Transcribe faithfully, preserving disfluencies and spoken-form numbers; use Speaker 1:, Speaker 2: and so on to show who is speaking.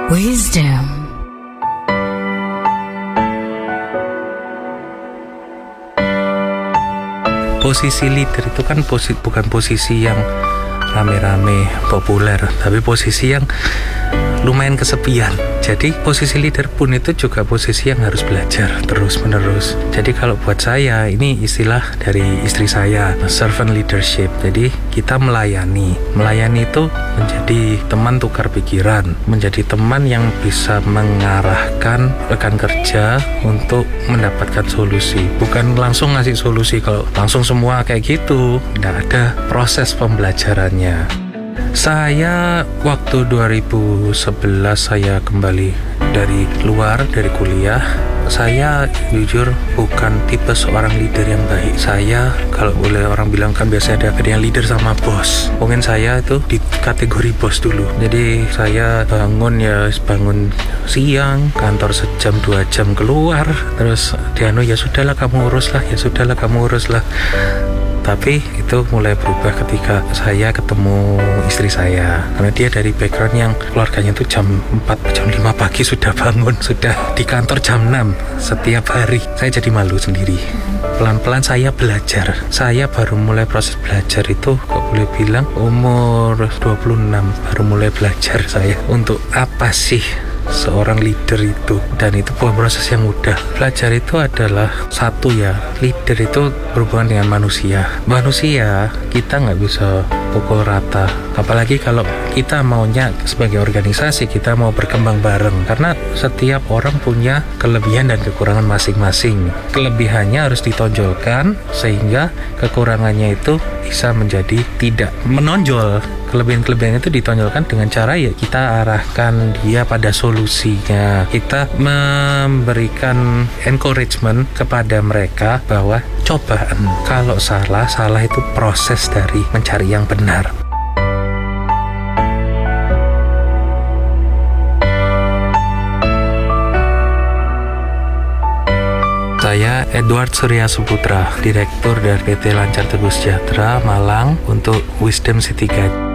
Speaker 1: Wisdom.
Speaker 2: Posisi leader itu kan posi, bukan posisi yang rame-rame populer, tapi posisi yang lumayan kesepian. Jadi posisi leader pun itu juga posisi yang harus belajar terus-menerus. Jadi kalau buat saya, ini istilah dari istri saya, servant leadership. Jadi kita melayani. Melayani itu menjadi teman tukar pikiran, menjadi teman yang bisa mengarahkan rekan kerja untuk mendapatkan solusi. Bukan langsung ngasih solusi, kalau langsung semua kayak gitu, nggak ada proses pembelajarannya. Saya waktu dua ribu sebelas saya kembali dari luar, dari kuliah. Saya jujur bukan tipe seorang leader yang baik. Saya, kalau boleh orang bilang kan biasanya ada yang leader sama bos. Mungkin saya itu di kategori bos dulu. Jadi saya bangun ya bangun siang, kantor sejam dua jam keluar, terus dianu ya sudahlah kamu urus lah, ya sudahlah kamu urus lah. Tapi itu mulai berubah ketika saya ketemu istri saya, karena dia dari background yang keluarganya tuh jam empat, jam lima pagi sudah bangun, sudah di kantor jam enam setiap hari. Saya jadi malu sendiri. Pelan-pelan saya belajar. Saya baru mulai proses belajar itu, kok boleh bilang umur dua puluh enam baru mulai belajar saya untuk apa sih seorang leader itu, dan itu bukan proses yang mudah. Belajar itu adalah satu ya, leader itu berhubungan dengan manusia. Manusia kita nggak bisa pukul rata, apalagi kalau kita maunya sebagai organisasi kita mau berkembang bareng, karena setiap orang punya kelebihan dan kekurangan masing-masing. Kelebihannya harus ditonjolkan sehingga kekurangannya itu bisa menjadi tidak menonjol. Kelebihan-kelebihan itu ditonjolkan dengan cara ya kita arahkan dia pada solusinya. Kita memberikan encouragement kepada mereka bahwa cobaan, kalau salah, salah itu proses dari mencari yang benar. Saya Edward Surya Suputra, Direktur dari P T Lancar Teguh Sejahtera Malang untuk Wisdom City Guide.